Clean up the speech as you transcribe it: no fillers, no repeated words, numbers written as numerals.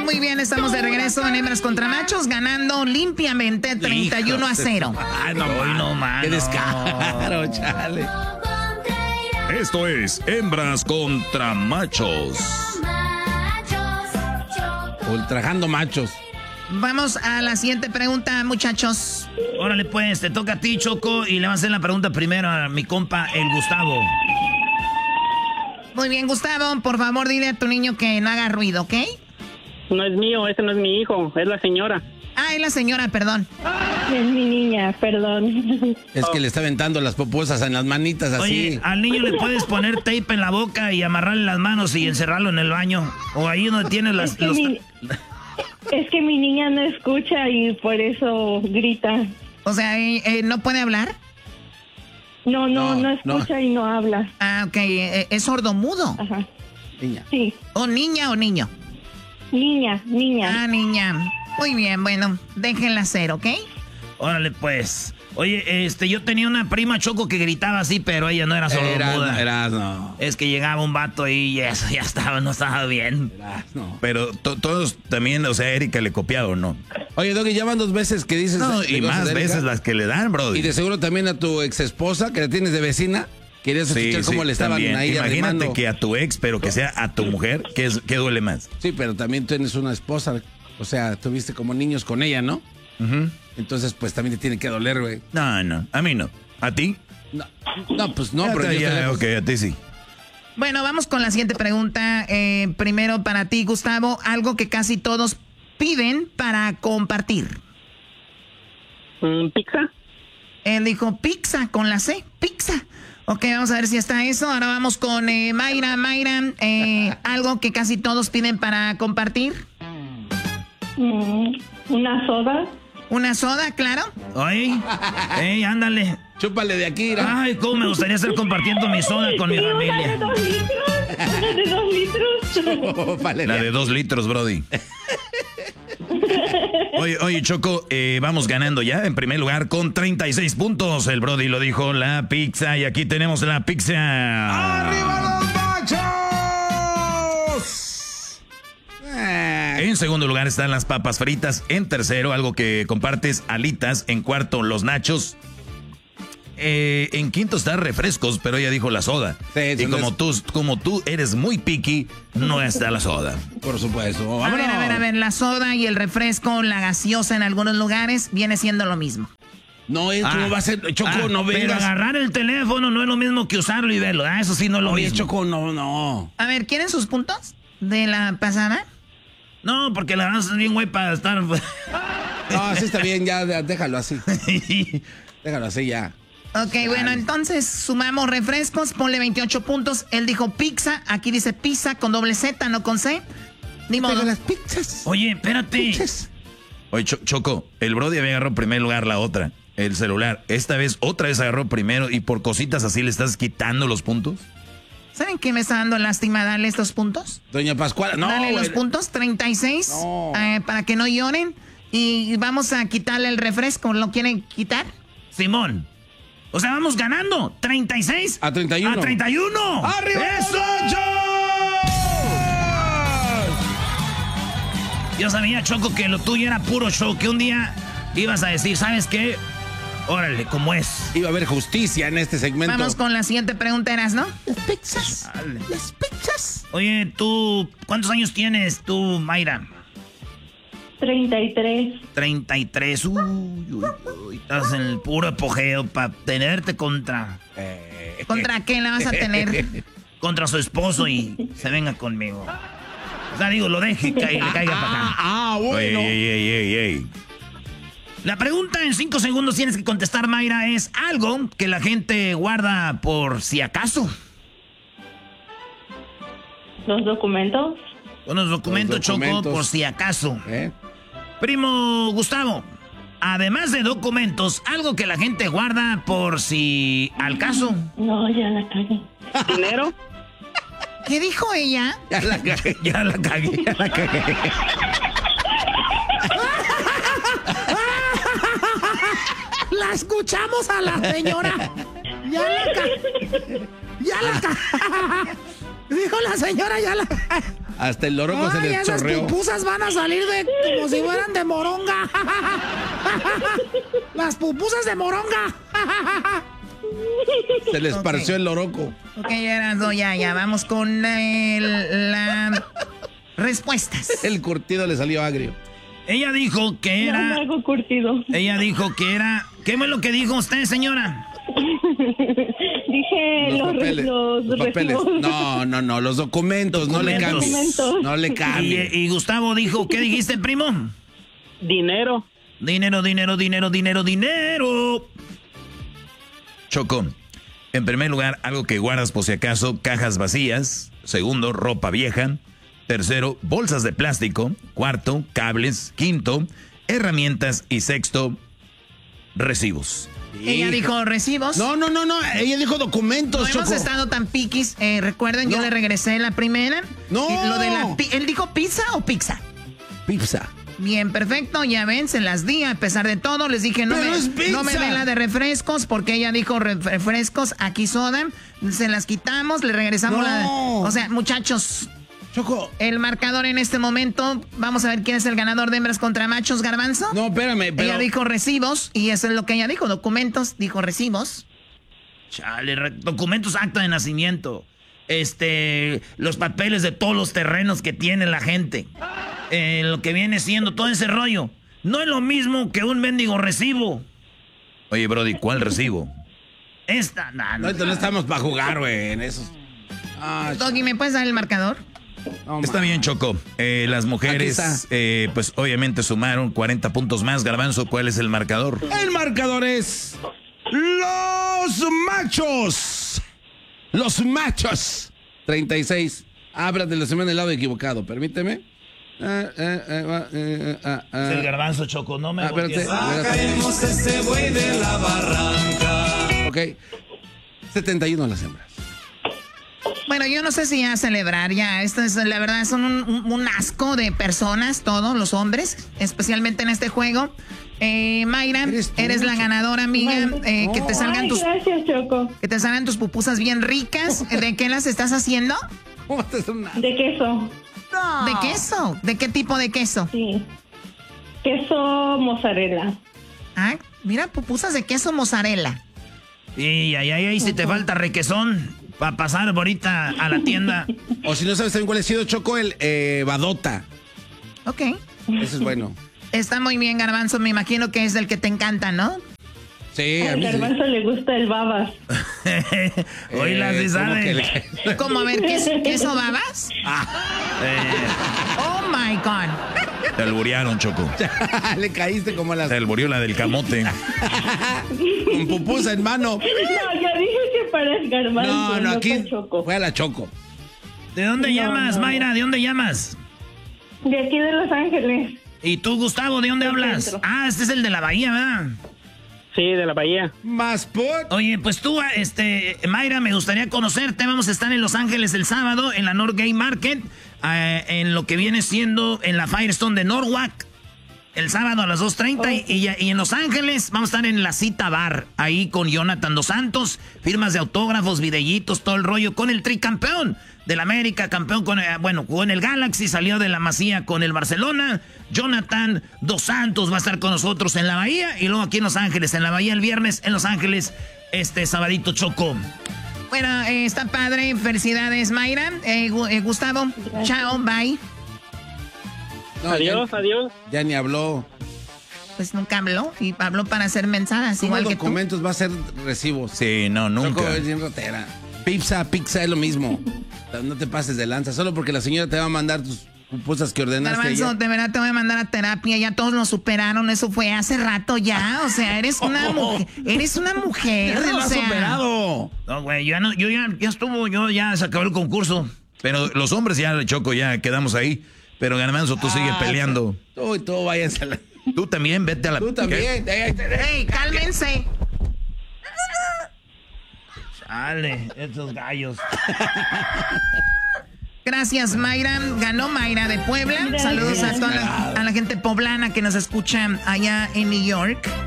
Muy bien, estamos de regreso en Hembras contra Machos, ganando limpiamente 31-0. Ay, no, mano. Qué descaro, chale. Esto es Hembras contra Machos. Ultrajando machos. Vamos a la siguiente pregunta, muchachos. Órale, pues, te toca a ti, Choco, y le vas a hacer la pregunta primero a mi compa, el Gustavo. Muy bien, Gustavo, por favor, dile a tu niño que no haga ruido, ¿ok? No es mío, ese no es mi hijo, es la señora. Ah, es la señora, perdón. Es mi niña, perdón. Es que le está aventando las poposas en las manitas así. Oye, al niño le puedes poner tape en la boca y amarrarle las manos y encerrarlo en el baño. O ahí donde tiene las... Es que mi niña no escucha y por eso grita. O sea, ¿no puede hablar? No escucha y no habla. Ah, ok, es sordomudo. Ajá. Niña. Sí. ¿O niña o niño? Niña. Ah, niña. Muy bien, bueno, déjenla hacer, ¿ok? Órale, pues. Oye, yo tenía una prima, Choco, que gritaba así, pero ella no era sordomuda. No. Es que llegaba un vato y eso ya no estaba bien. No. Pero todos también, o sea, Erika le copiado, ¿no? Oye, Doggy, ya van 2 veces que dices... No, y más veces las que le dan, bro. Y de seguro también a tu ex esposa, que la tienes de vecina, querías escuchar cómo le estaban también. ahí Imagínate arrimando. que a tu ex, pero que sea a tu mujer, ¿qué duele más? Sí, pero también tienes una esposa, o sea, tuviste como niños con ella, ¿no? Entonces, pues también te tiene que doler, güey. No, a mí no. ¿A ti? No, pues no, pero ok, a ti sí. Bueno, vamos con la siguiente pregunta. Primero para ti, Gustavo, algo que casi todos piden para compartir. ¿Pizza? Él dijo pizza con la C, pizza. Ok, vamos a ver si está eso. Ahora vamos con Mayra. Mayra, algo que casi todos piden para compartir. Una soda. ¿Una soda, claro? Ay, ándale. Chúpale de aquí, ¿no? Ay, cómo me gustaría estar compartiendo mi soda con mi familia. Una de 2 litros. La de 2 litros, brody. Oye, Choco, vamos ganando ya en primer lugar con 36 puntos. El brody lo dijo, la pizza. Y aquí tenemos la pizza. ¡Arriba los machos! En segundo lugar están las papas fritas. En tercero, algo que compartes, alitas. En cuarto, los nachos. En quinto está refrescos, pero ella dijo la soda. Sí, y como tú eres muy picky, no está la soda. Por supuesto. A ver, la soda y el refresco, la gaseosa en algunos lugares viene siendo lo mismo. No, no va a ser, Choco, no vengas. Pero agarrar el teléfono no es lo mismo que usarlo y verlo, eso sí no es lo mismo. Choco, no. A ver, ¿quieren sus puntos de la pasada? No, porque la verdad es bien güey para estar... No, así está bien, ya déjalo así. Déjalo así ya. Ok, bueno, entonces sumamos refrescos, ponle 28 puntos. Él dijo pizza, aquí dice pizza con doble Z, no con C. Ni modo. Pero las pizzas. Oye, espérate. Pizzas. Oye, Choco, el brody había agarrado en primer lugar la otra, el celular. Esta vez, otra vez agarró primero y por cositas así le estás quitando los puntos. ¿Saben qué me está dando lástima darle estos puntos? Doña Pascuala, no. Dale los puntos, 36, no. Para que no lloren. Y vamos a quitarle el refresco, ¿lo quieren quitar? Simón. O sea, vamos ganando. 36 a 31. ¡A 31! ¡Arriba! ¡Eso! Yo sabía, Choco, que lo tuyo era puro show. Que un día ibas a decir, ¿sabes qué? Órale, ¿cómo es? Iba a haber justicia en este segmento. Vamos con la siguiente pregunta, ¿no? Las pizzas. Dale. Las pizzas. Oye, tú, ¿cuántos años tienes tú, Mayra? 33. 33. Uy, estás en el puro apogeo para tenerte contra... ¿Contra qué la vas a tener? Contra su esposo y se venga conmigo. O sea, digo, lo deje y le caiga para acá. Bueno. Ey. La pregunta en 5 segundos tienes que contestar, Mayra, es algo que la gente guarda por si acaso. ¿Los documentos? Unos documentos, Choco, por si acaso. Primo Gustavo, además de documentos, algo que la gente guarda por si al caso. No, ya la cagué. ¿Dinero? ¿Qué dijo ella? Ya la cagué. La escuchamos a la señora. Ya la dijo la señora, Hasta el loroco se les chorreó. Las pupusas van a salir como si fueran de moronga. Las pupusas de moronga. Se les esparció el loroco. Ok, ya, vamos con las respuestas. El curtido le salió agrio. Ella dijo que era... No me hago curtido. Ella dijo que era... ¿Qué fue lo que dijo usted, señora? Dije los papeles. No, los documentos. No le cambies. No le cambies. Y Gustavo dijo, ¿qué dijiste, primo? Dinero. Dinero. Choco, en primer lugar, algo que guardas por si acaso, cajas vacías. Segundo, ropa vieja. Tercero, bolsas de plástico. Cuarto, cables. Quinto, herramientas. Y sexto, recibos. Ella dijo recibos. No. Ella dijo documentos, No Choco. hemos estado tan piquis. Recuerden, yo le regresé la primera. No. ¿Él dijo pizza o pizza? Pizza. Bien, perfecto, ya ven, se las di a pesar de todo. Les dije, no me den la de refrescos, porque ella dijo refrescos, aquí soda. Se las quitamos, le regresamos la... O sea, muchachos, Choco. el marcador en este momento, vamos a ver quién es el ganador de hembras contra machos, Garbanzo. No, espérame, pero... Ella dijo recibos, y eso es lo que ella dijo, documentos, dijo recibos. Chale, documentos, acta de nacimiento. Los papeles de todos los terrenos que tiene la gente. Lo que viene siendo todo ese rollo. No es lo mismo que un mendigo recibo. Oye, Brody, ¿cuál recibo? No estamos para jugar, güey, en esos. Doggy, ¿me puedes dar el marcador? No, Está bien, Choco. Las mujeres, pues obviamente sumaron 40 puntos más. Garbanzo, ¿cuál es el marcador? El marcador es... ¡Los machos! ¡Los machos! 36. Ábrate la semana del lado equivocado, permíteme. Es el Garbanzo, Choco, no me voltees. Caemos ese buey de la barranca. Ok. 71 las hembras. Bueno, yo no sé si ya celebrar ya. Esto es, la verdad, son un asco de personas, todos los hombres, especialmente en este juego. Mayra, eres la ganadora, amiga. Que te salgan gracias, Choco. Que te salgan tus pupusas bien ricas. ¿De qué las estás haciendo? De queso. ¿De queso? ¿De qué tipo de queso? Sí. Queso mozzarella. Ah, mira, pupusas de queso mozzarella. Y si te falta requesón para pasar ahorita a la tienda. O si no sabes también cuál ha sido, Choco, el badota. Ok. Eso es bueno. Está muy bien, Garbanzo. Me imagino que es el que te encanta, ¿no? Sí, a Al mí Garbanzo le gusta el babas. Oíla, sí sabe. ¿Cómo? A ver, ¿queso babas? Oh, my God. Te alburearon, Choco. Le caíste como las... Te alburió la del camote. Con pupusa en mano. No, yo dije que para el Garbanzo. No, aquí Choco. fue a la Choco. ¿De dónde llamas, Mayra? ¿De dónde llamas? De aquí de Los Ángeles. ¿Y tú, Gustavo, de dónde hablas? Centro. Este es el de la Bahía, ¿verdad? Sí, de la Bahía. Más put. Oye, pues tú, Mayra, me gustaría conocerte. Vamos a estar en Los Ángeles el sábado, en la Northgate Market, en lo que viene siendo en la Firestone de Norwalk, el sábado a las 2:30. Y en Los Ángeles vamos a estar en la Cita Bar, ahí con Jonathan Dos Santos, firmas de autógrafos, videítos, todo el rollo, con el tricampeón del América, campeón jugó en el Galaxy, salió de la Masía con el Barcelona. Jonathan Dos Santos va a estar con nosotros en la Bahía y luego aquí en Los Ángeles, en la Bahía el viernes, en Los Ángeles, sabadito, Choco. Bueno, está padre. Felicidades, Mayra. Gustavo, gracias. Chao, bye. No, adiós. Ya ni habló. Pues nunca habló y habló para hacer mensajes igual que tú. Documentos va a ser recibos. Sí, no, nunca. Choco es bien rotera. Pizza es lo mismo. No te pases de lanza. Solo porque la señora te va a mandar tus pupusas que ordenaste. Garbanzo, de verdad te voy a mandar a terapia. Ya todos nos superaron. Eso fue hace rato ya. O sea, eres una mujer. Eres una mujer. Ya lo has superado. No, güey, ya se acabó el concurso. Pero los hombres ya, Choco, ya quedamos ahí. Pero Garbanzo, tú sigues peleando. Tú vayas a la... Tú también, vete a la... Tú también. ¡Ey, cálmense! Chale, estos gallos. Gracias, Mayra. Ganó Mayra de Puebla. Saludos a toda a la gente poblana que nos escucha allá en New York.